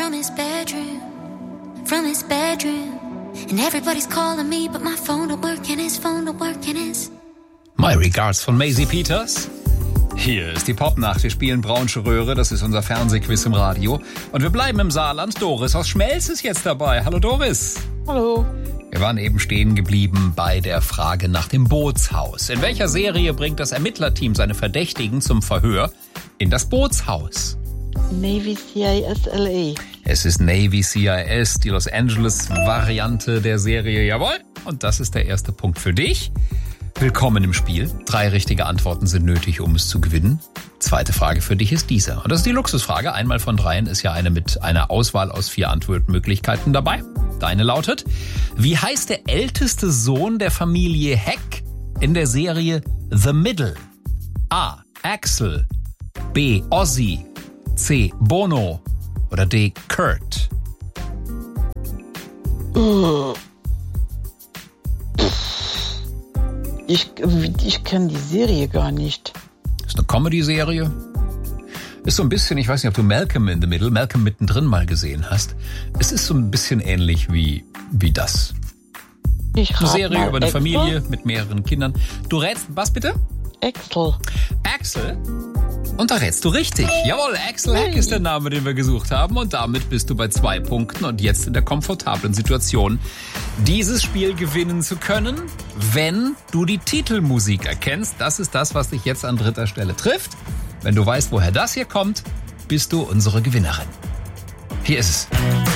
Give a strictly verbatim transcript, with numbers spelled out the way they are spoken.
from his bedroom, from his bedroom. And everybody's calling me, but my phone don't work and his phone don't work and his. My Regards von Maisie Peters. Hier ist die Popnacht. Wir spielen Braunsche Röhre. Das ist unser Fernsehquiz im Radio. Und wir bleiben im Saarland. Doris aus Schmelz ist jetzt dabei. Hallo Doris. Hallo. Wir waren eben stehen geblieben bei der Frage nach dem Bootshaus. In welcher Serie bringt das Ermittlerteam seine Verdächtigen zum Verhör in das Bootshaus? Navy C I S L A. Es ist Navy C I S, die Los Angeles-Variante der Serie. Jawohl. Und das ist der erste Punkt für dich. Willkommen im Spiel. Drei richtige Antworten sind nötig, um es zu gewinnen. Zweite Frage für dich ist diese. Und das ist die Luxusfrage. Einmal von dreien ist ja eine mit einer Auswahl aus vier Antwortmöglichkeiten dabei. Deine lautet: Wie heißt der älteste Sohn der Familie Heck in der Serie The Middle? A. Axel, B. Ozzy, C. Bono oder D. Kurt? Ich, ich kenne die Serie gar nicht. Das ist eine Comedy-Serie. Ist so ein bisschen, ich weiß nicht, ob du Malcolm in the Middle, Malcolm mittendrin mal gesehen hast. Es ist so ein bisschen ähnlich wie, wie das. Ich Eine Serie mal über eine Axel? Familie mit mehreren Kindern. Du rätst, was bitte? Axel. Axel? Und da rätst du richtig. Jawohl, Axel Heck ist der Name, den wir gesucht haben. Und damit bist du bei zwei Punkten und jetzt in der komfortablen Situation, dieses Spiel gewinnen zu können, wenn du die Titelmusik erkennst. Das ist das, was dich jetzt an dritter Stelle trifft. Wenn du weißt, woher das hier kommt, bist du unsere Gewinnerin. Hier ist es.